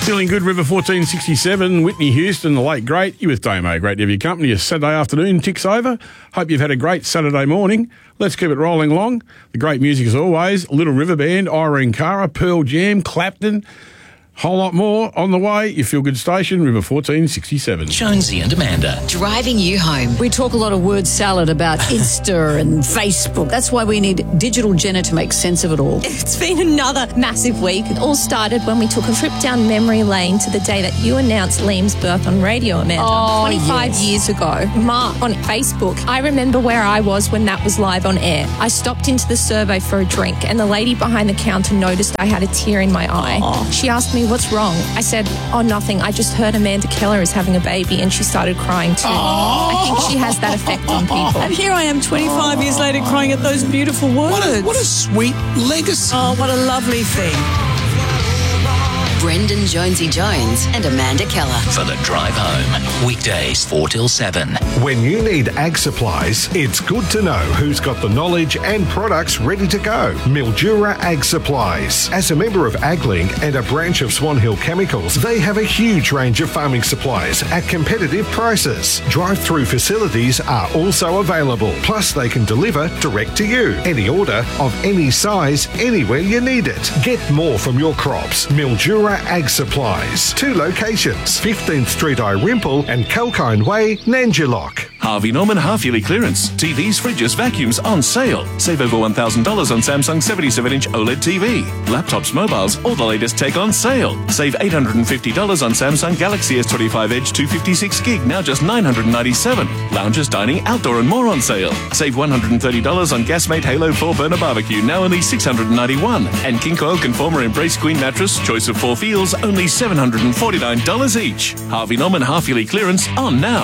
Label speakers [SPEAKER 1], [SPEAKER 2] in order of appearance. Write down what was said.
[SPEAKER 1] Feeling good, River 1467, Whitney Houston, the late great. You with Damo. Great to have your company. A Saturday afternoon ticks over. Hope you've had a great Saturday morning. Let's keep it rolling along. The great music as always. Little River Band, Irene Cara, Pearl Jam, Clapton. Whole lot more on the way. Your Feel Good station, River 1467.
[SPEAKER 2] Jonesy and Amanda.
[SPEAKER 3] Driving you home.
[SPEAKER 4] We talk a lot of word salad about Insta and Facebook. That's why we need Digital Jenna to make sense of it all.
[SPEAKER 5] It's been another massive week. It all started when we took a trip down memory lane to the day that you announced Liam's birth on radio, Amanda. 25 years ago. Mark on Facebook. I remember where I was when that was live on air. I stopped into the survey for a drink and the lady behind the counter noticed I had a tear in my eye. She asked me, "What's wrong?" I said, "Oh, nothing. I just heard Amanda Keller is having a baby," and she started crying too. I think she has that effect on people.
[SPEAKER 4] And here I am 25 years later crying at those beautiful words.
[SPEAKER 6] What a sweet legacy.
[SPEAKER 4] Oh, what a lovely thing.
[SPEAKER 3] Brendan Jonesy Jones and Amanda Keller.
[SPEAKER 2] For the drive home. Weekdays 4 till 7.
[SPEAKER 7] When you need ag supplies, it's good to know who's got the knowledge and products ready to go. Mildura Ag Supplies. As a member of AgLink and a branch of Swan Hill Chemicals, they have a huge range of farming supplies at competitive prices. Drive-through facilities are also available. Plus, they can deliver direct to you. Any order of any size, anywhere you need it. Get more from your crops. Mildura Ag Supplies. 2 locations, 15th Street, Irimple and Kalkine Way, Nanjilock.
[SPEAKER 8] Harvey Norman half-yearly clearance. TVs, fridges, vacuums on sale. Save over $1,000 on Samsung 77-inch OLED TV. Laptops, mobiles, all the latest tech on sale. Save $850 on Samsung Galaxy S25 Edge 256 gig, now just $997. Lounges, dining, outdoor and more on sale. Save $130 on Gasmate Halo 4 burner barbecue, now only $691. And King Coil Conformer Embrace Queen mattress, choice of 4 feels, only $749 each. Harvey Norman half-yearly clearance on now.